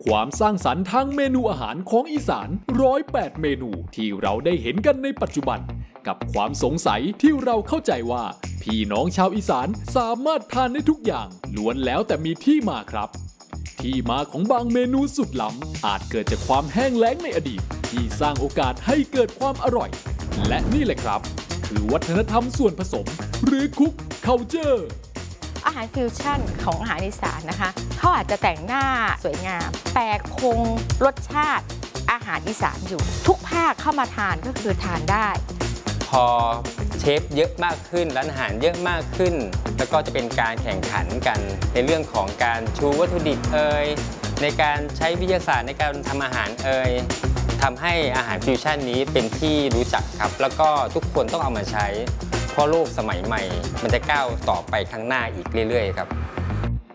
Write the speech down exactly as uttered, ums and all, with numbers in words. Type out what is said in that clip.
ความสร้างสรรค์ทางเมนูอาหารของอีสานร้อยแปดเมนูที่เราได้เห็นกันในปัจจุบันกับความสงสัยที่เราเข้าใจว่าพี่น้องชาวอีสานสามารถทานได้ทุกอย่างล้วนแล้วแต่มีที่มาครับที่มาของบางเมนูสุดล้ำอาจเกิดจากความแห้งแล้งในอดีตที่สร้างโอกาสให้เกิดความอร่อยและนี่แหละครับคือวัฒนธรรมส่วนผสมหรือคุกเคาเจอร์อาหารฟิวชั่นของอาหารอีสานนะคะเขาอาจจะแต่งหน้าสวยงามแต่คงรสชาติอาหารอีสานอยู่ทุกภาคเข้ามาทานก็คือทานได้พอเชฟเยอะมากขึ้นร้านอาหารเยอะมากขึ้นแล้วก็จะเป็นการแข่งขันกันในเรื่องของการชูวัตถุดิบเอ่ยในการใช้วิทยาศาสตร์ในการทำอาหารเอ่ยทำให้อาหารฟิวชั่นนี้เป็นที่รู้จักครับแล้วก็ทุกคนต้องเอามาใช้เพราะโลกสมัยใหม่มันจะก้าวต่อไปข้างหน้าอีกเรื่อยๆครับ